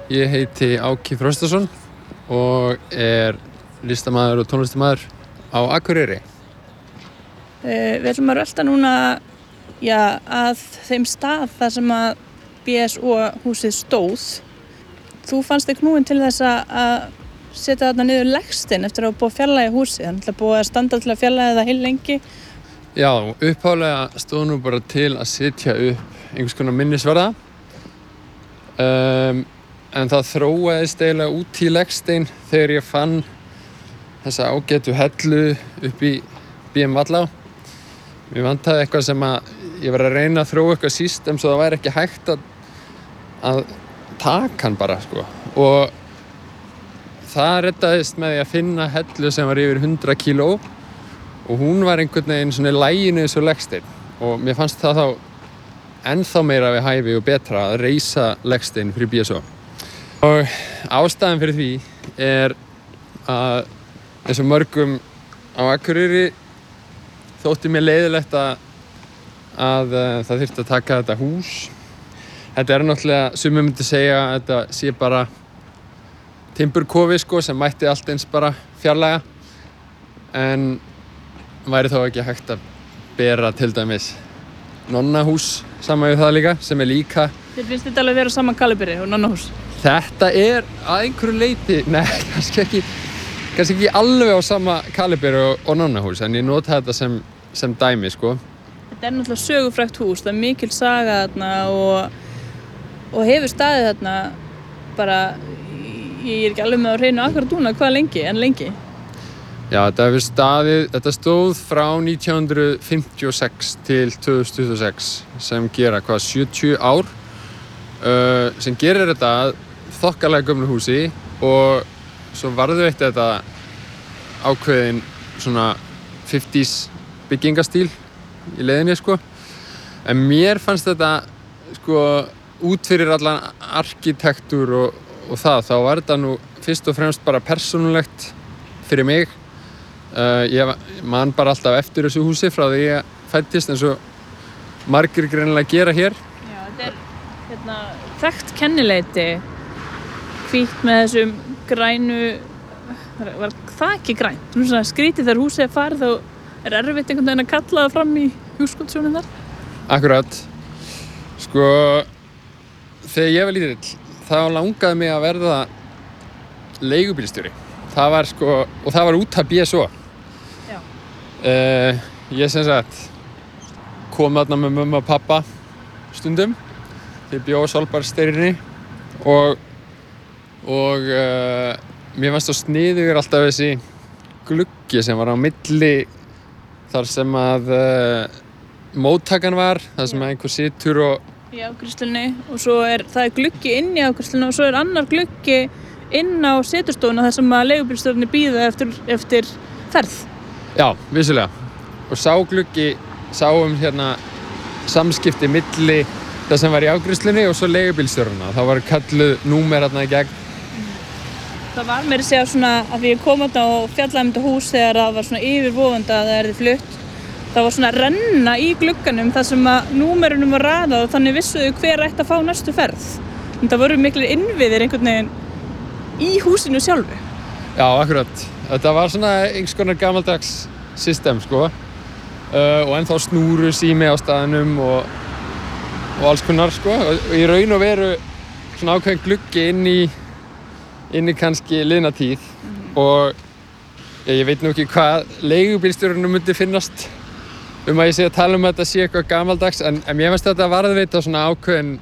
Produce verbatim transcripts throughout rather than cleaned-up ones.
Ég heiti Áki Frostason og er listamaður og tónlistamaður á Akureyri. Uh, við ætlum að rölta núna já, að þeim stað þar sem að B S O húsið stóð. Þú fannst þig knúin til þess að setja þarna niður legstinn eftir að hafa búið að fjarlægja húsið. Þannig að búið að standa til að fjarlægja það heil lengi. Já, upphaflega stóð nú bara til að setja upp einhvers konar minnisvarða. Um, en það þróaðist eiginlega út í legstein þegar ég fann þessa ágætu hellu upp í B M Vallá. Mér vantaði eitthvað sem að ég var að reyna að þróa eitthvað system svo það væri ekki hægt að, að taka hann bara, sko. Og það reddaðist með því að finna hellu sem var yfir hundrað kíló og hún var einhvern veginn svona í laginu eins og legsteinn. Og mér fannst það þá ennþá meira við hæfi og betra að reisa legsteinn fyrir B S O. Og ástæðan fyrir því er að eins og mörgum á Akureyri þótti mér leiðilegt að, að uh, það þyrfti að taka þetta hús. Þetta er náttúrulega, sumir myndi segja að þetta sé bara timburkofi, sko, sem mætti allt eins bara fjarlæga. En væri þá ekki hægt að bera til dæmis nonnahús saman við það líka, sem er líka. Þér finnst þetta alveg að vera saman kaliberi og nonnahús? Þetta er að einhverju leyti, nei, kannski ekki, kannski ekki alveg á sama kaliberi og, og nonnahús, en ég nota þetta sem, sem dæmi, sko. Þetta er náttúrulega sögufrægt hús, það er mikil saga þarna og, og hefur staðið þarna bara, ég er ekki alveg með að reyna akkurat núna hvað lengi, en lengi. Já, þetta hefur staðið, þetta stóð frá nítján hundruð fimmtíu og sex til tvö þúsund tuttugu og sex, sem gera hvað sjötíu ár, uh, sem gerir þetta að þokkalega gömlu húsi og svo varðu eitt þetta ákveðin svona fimmtíes byggingastíl í leiðinni, sko. En mér fannst þetta, sko, út fyrir allan arkitektúr og, og það, þá var þetta nú fyrst og fremst bara persónulegt fyrir mig. Uh, ég man bara alltaf eftir þessu húsi frá því ég fæddist eins og margir greinilega gera hér. Já, þetta er hérna, þekkt kennileiti, hvítt með þessum grænu, var það ekki grænt? Svona skrítið þegar húsið er farið þá er erfitt einhvern veginn að kalla það fram í húsgotssjónin þar. Akkurat. Sko, þegar ég var lítill, þá langaði mig að verða leigubílstjóri. Það var sko, og það var út af B S O. Já. Uh, ég sem sagt kom þarna með mömmu og pappa stundum. Þeir bjó á Sólbærsteininni og, og uh, mér fannst þá sniðugur alltaf þessi gluggi sem var á milli þar sem að uh, móttakan var, þar sem að einhver situr og... Í afgreiðslunni og svo er, það er gluggi inn í afgreiðslunni og svo er annar gluggi inn á setustofuna þar sem að leigubílstjórarnir bíða eftir, eftir ferð. Já, vissulega. Og sá gluggi, sáum hérna samskipti milli það sem var í afgreiðslunni og svo leigubílstjórarna. Það var kalluð númer hérna í gegn. Það var meira að segja svona að því ég kom þarna og fjallaði um þetta hús þegar það var svona yfirvofandi að það erði flutt. Það var svona renna í glugganum þar sem að númerunum var raðað og þannig vissuðu hver ætti að fá næstu ferð. En það voru miklir innviðir einhvern veginn í húsinu sjálfu. Já, akkurat. Þetta var svona einhvers konar gamaldags system, sko. Uh, og ennþá snúru sími á staðnum og, og alls konar, sko. Og í raun og veru svona ákveðin gluggi inn í, inn í kannski liðna tíð. Mm-hmm. Og ég, ég veit nú ekki hvað leigubílstjórunum myndi finnast um að ég sé að tala um að þetta sé eitthvað gamaldags. En, en mér finnst þetta varðveita svona ákveðin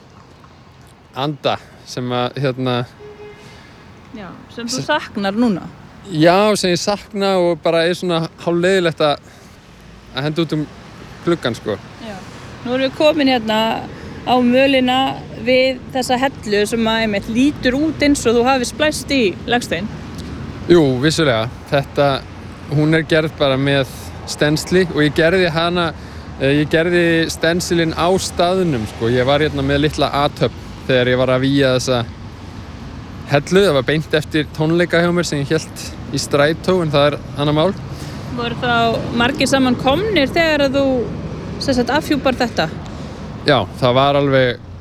anda sem að, hérna, Já, sem þú saknar núna? Já, sem ég sakna og bara er svona hálfleiðilegt að, að henda út um gluggan, sko. Já. Nú erum við komin hérna á mölina við þessa hellu sem að einmitt lítur út eins og þú hafi splæst í legstein. Jú, vissulega. Þetta, hún er gerð bara með stensli og ég gerði hana, ég gerði stensilinn á staðnum, sko. Ég var hérna með litla athöfn þegar ég var að vígja þessa hellu, það var beint eftir tónleika hjá mér sem ég hélt í strætó, en það er annað mál. Voru þá margir saman komnir þegar þú sem sagt afhjúpar þetta? Já, það var alveg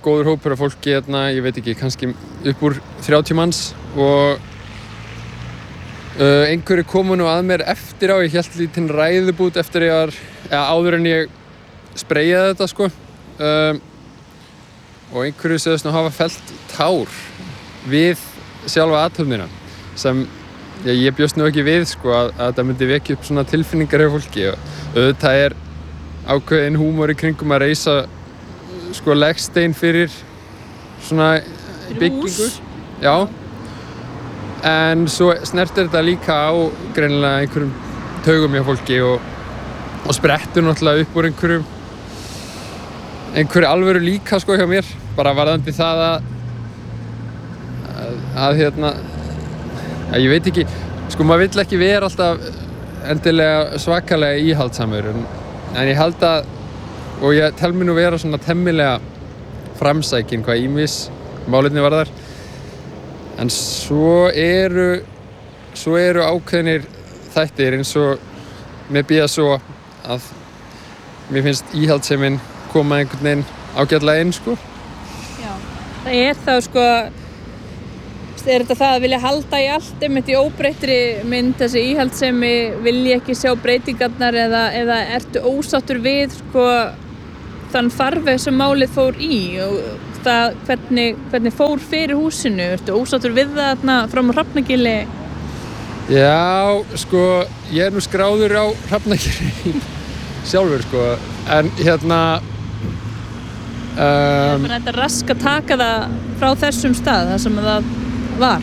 góður hópur af fólki hérna, ég veit ekki, kannski upp úr þrjátíu manns og uh, einhverju komu nú að mér eftir á, ég hélt lítinn ræðubút eftir ég var, eða áður en ég spreyjaði þetta sko um, og einhverju sögðust nú hafa fellt tár við sjálfa athöfnina sem Já, ég bjóst nú ekki við sko að, að það myndi vekja upp svona tilfinningar hjá fólki og auðvitað er ákveðin húmor í kringum að reisa sko leggstein fyrir svona byggingu. Hús. Já. En svo snertir þetta líka á greinilega einhverjum taugum hjá fólki og, og sprettur náttúrulega upp úr einhverjum einhverju alvöru líka sko hjá mér bara varðandi það að að, að hérna Ja, ég veit ekki, sko maður vill ekki vera alltaf endilega svakalega íhaldsamur en, en ég held að og ég tel mér nú vera svona temmilega framsækin hvað ýmis málefni varðar en svo eru svo eru ákveðnir þættir eins og með B S O að mér finnst íhaldsemin koma einhvern veginn ágætlega inn sko. Já, það er þá sko er þetta það að vilja halda í allt einmitt í óbreyttri mynd þessi íhaldssemi vilja ekki sjá breytingarnar eða, eða ertu ósáttur við sko þann farveg sem málið fór í og það hvernig, hvernig fór fyrir húsinu ertu ósáttur við það þarna fram á Hrafnagili? Já, sko ég er nú skráður á Hrafnagili sjálfur sko en hérna um, Það er bara þetta rask að taka það frá þessum stað þar sem það var.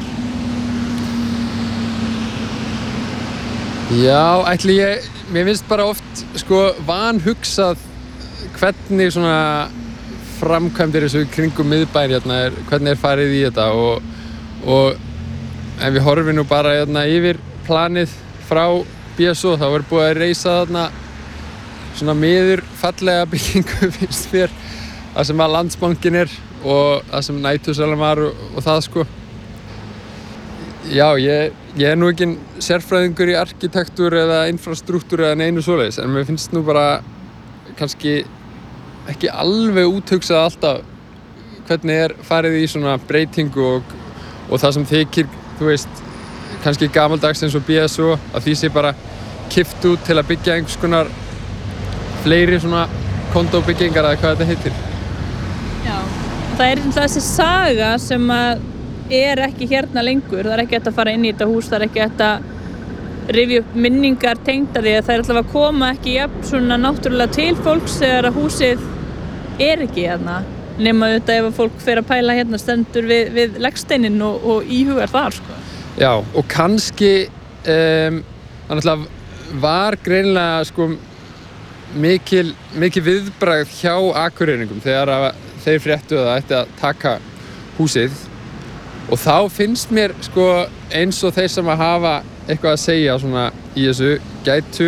Já, ætli ég, mér finnst bara oft sko vanhugsað hvernig svona framkvæmdir þessu kringum miðbæri hérna er, hvernig er farið í þetta og, og ef við horfum nú bara hérna yfir planið frá B S O þá er búið að reisa þarna svona miður fallega byggingu finnst mér það sem að Landsbankinn er og það sem Nætursalur var og, og það sko Já, ég, ég er nú ekki sérfræðingur í arkitektúr eða infrastruktúr eða neinu svoleiðis en mér finnst nú bara kannski ekki alveg úthugsað alltaf hvernig er farið í svona breytingu og, og það sem þykir, þú veist, kannski gamaldags eins og B S O að því sé bara kippt út til að byggja einhvers konar fleiri svona kondóbyggingar eða hvað þetta heitir. Já, það er þessi saga sem að er ekki hérna lengur, það er ekki hægt að fara inn í þetta hús, það er ekki hægt að rifja upp minningar tengda því að það er alltaf að koma ekki jafn svona náttúrulega til fólks þegar að húsið er ekki hérna nema auðvitað ef að fólk fer að pæla hérna stendur við, við leggsteinin og, og íhugar þar sko. Já, og kannski um, þannig að var greinilega sko mikil, mikil viðbragð hjá Akureyringum þegar að þeir fréttu að það ætti að taka húsið og þá finnst mér sko eins og þeir sem að hafa eitthvað að segja svona í þessu gætu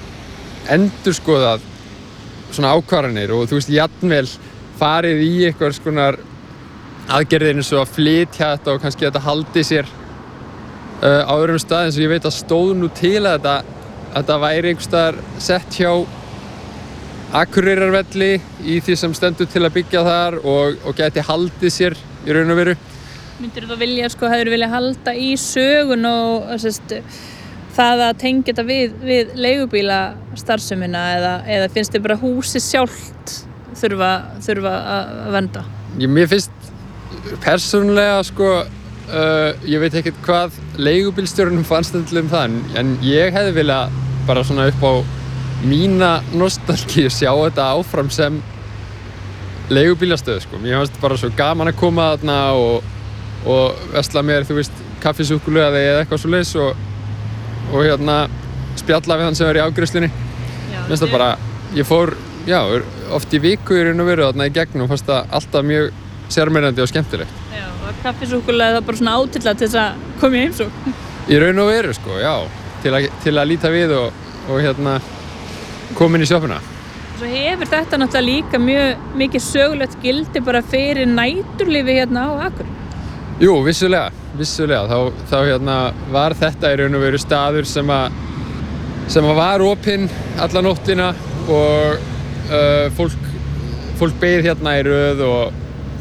endurskoðað svona ákvarðanir og þú veist jafnvel farið í eitthvað skonar aðgerðir eins og að flytja þetta og kannski þetta haldi sér uh, á öðrum stað eins og ég veit að stóð nú til að þetta að þetta væri einhvers staðar sett hjá Akureyrarvelli í því sem stendur til að byggja þar og, og gæti haldið sér í raun og veru. Myndirðu þá vilja, sko, hefur vilja halda í sögun og sest, það að tengja þetta við, við leigubíla starfsemina eða, eða finnst þið bara húsið sjálft þurfa, þurfa að vernda? Ég, mér finnst persónulega, sko, uh, ég veit ekkert hvað leigubílstjórunum fannst um það en ég hefði vilja bara svona upp á mína nostalgíu sjá þetta áfram sem leigubílastöð, sko. Mér fannst bara svo gaman að koma þarna og og vesla mér, þú veist, kaffisúkkulaði eða eitthvað svoleiðis og, og hérna spjalla við hann sem er í afgreiðslunni. Mér finnst það bara, ég fór, já, oft í viku í raun og veru þarna í gegn og fannst það alltaf mjög sérmennandi og skemmtilegt. Já, og kaffisúkkulaði það bara svona átilla til þess að koma í heimsókn. Í raun og veru, sko, já, til að, til að líta við og, og hérna koma inn í sjoppuna. Svo hefur þetta náttúrulega líka mjög mikið sögulegt gildi bara fyrir næturlífi hérna á Akureyri. Jú, vissulega, vissulega. Þá, þá hérna var þetta í raun og veru staður sem að sem að var opinn alla nóttina og uh, fólk, fólk beið hérna í röð og,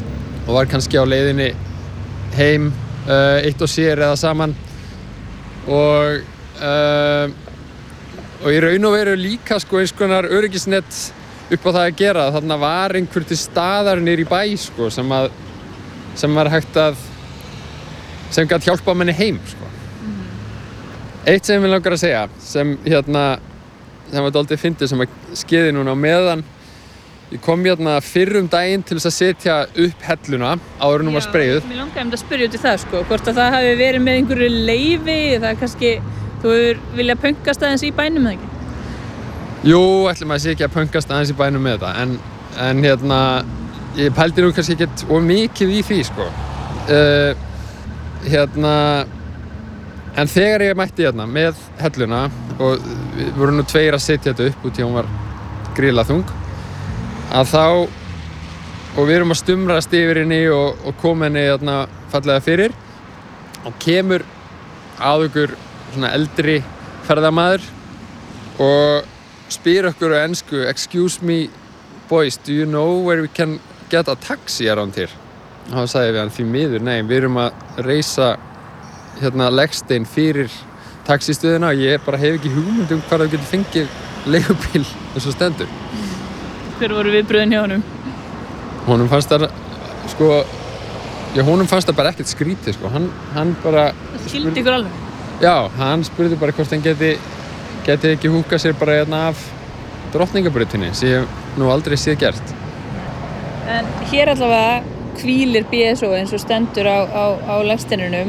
og var kannski á leiðinni heim uh, eitt og sér eða saman og uh, og í raun og veru líka sko eins konar öryggisnett upp á það að gera. Þarna var einhver til staðar niður í bæ sko sem að sem var hægt að sem gat hjálpa manni heim sko. Mm-hmm. Eitt sem ég langar að segja sem hérna sem var dálítið fyndið sem að skeiði núna á meðan ég kom hérna fyrr um daginn til þess að setja upp helluna áður en hún var spreyjuð. Mér langaði um að spyrja út í það sko, hvort að það hafi verið með einhverju leyfi, það er kannski þú hefur viljað pönkast aðeins í bænum eða ekki? Jú, ætlum að sé ekki að pönkast aðeins í bænum með þetta en, en hérna ég pældi nú kannski ekkert of mikið í því sko. Uh, hérna en þegar ég mætti hérna með helluna og við vorum nú tveir að setja þetta upp út í hún var grillaþung að þá og við erum að stumrast yfir henni og, og koma henni hérna fallega fyrir og kemur að okkur svona eldri ferðamaður og spyr okkur á ensku excuse me boys, do you know where we can get a taxi around here? Og þá sagði við hann því miður, nei, við erum að reisa hérna legstein fyrir taxistöðina og ég bara hef ekki hugmynd um hvað þú getur fengið leigubíl eins og stendur. Hver voru viðbrögðin hjá honum? Honum fannst það sko já, honum fannst það bara ekkert skrítið sko, hann, hann bara Það skildi ykkur alveg? Já, hann spurði bara hvort hann geti geti ekki húkað sér bara hérna af Drottningabrautinni sem ég hef nú aldrei séð gert. En hér allavega hvílir B S O eins og stendur á, á, á legsteininum